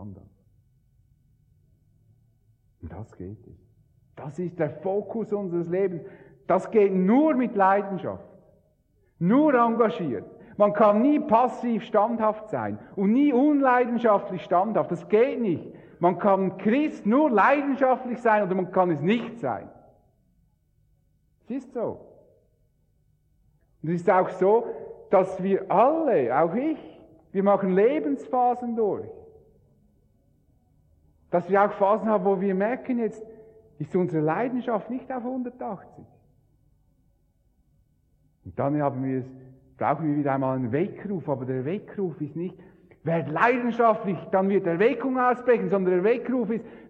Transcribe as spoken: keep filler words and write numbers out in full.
anders. Und das geht nicht. Das ist der Fokus unseres Lebens. Das geht nur mit Leidenschaft. Nur engagiert. Man kann nie passiv standhaft sein und nie unleidenschaftlich standhaft. Das geht nicht. Man kann Christ nur leidenschaftlich sein oder man kann es nicht sein. Es ist so. Und es ist auch so, dass wir alle, auch ich, wir machen Lebensphasen durch. Dass wir auch Phasen haben, wo wir merken, jetzt ist unsere Leidenschaft nicht auf hundertachtzig. Und dann haben wir es, brauchen wir wieder einmal einen Weckruf, aber der Weckruf ist nicht, werd leidenschaftlich, dann wird Erweckung ausbrechen, sondern der Weckruf ist,